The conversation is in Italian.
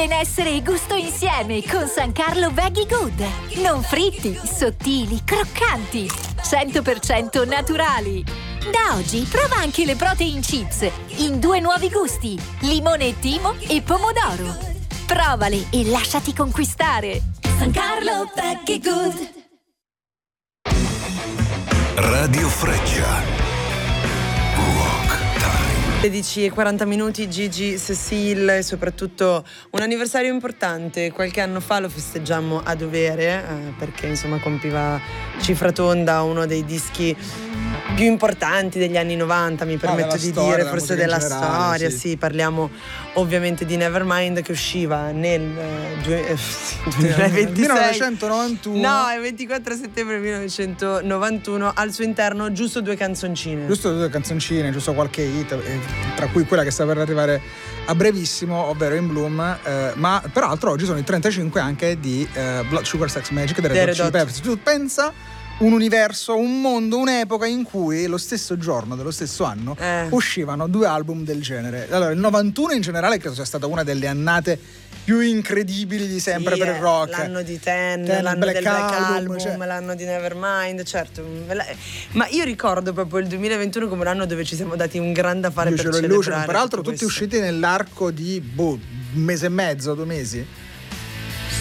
Benessere e gusto insieme con San Carlo Veggie Good. Non fritti, sottili, croccanti, 100% naturali. Da oggi prova anche le protein chips in 2 nuovi gusti, limone timo e pomodoro. Provali e lasciati conquistare. San Carlo Veggie Good. Radio Freccia. 16:40, Gigi, Cecile, e soprattutto un anniversario importante. Qualche anno fa lo festeggiammo a dovere, perché insomma compiva cifra tonda uno dei dischi più importanti degli anni 90, mi permetto di dire, forse della storia, sì. Parliamo ovviamente di Nevermind, che usciva nel 2026. 1991. No, è 24 settembre 1991, al suo interno giusto 2 canzoncine. Giusto qualche hit, tra cui quella che sta per arrivare a brevissimo, ovvero In Bloom, ma peraltro oggi sono i 35 anche di Blood Sugar Sex Magic dei Red Hot Chili Peppers. Tu pensa un universo, un mondo, un'epoca in cui lo stesso giorno dello stesso anno uscivano 2 album del genere. Allora, il 91 in generale credo sia stata una delle annate più incredibili di sempre per il rock. L'anno di Ten, l'anno del Black Album, cioè, l'anno di Nevermind, certo. Ma io ricordo proprio il 2021 come l'anno dove ci siamo dati un gran da fare per celebrare. Peraltro tutti usciti nell'arco di un mese e mezzo, 2 mesi.